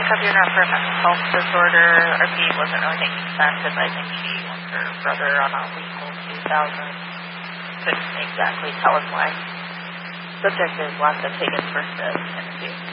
you're not for a mental health disorder. Our feed wasn't really making sense because I think she wants her brother on a legal 2000. Couldn't exactly tell us why. Subject is last of Higgins versus Tennessee.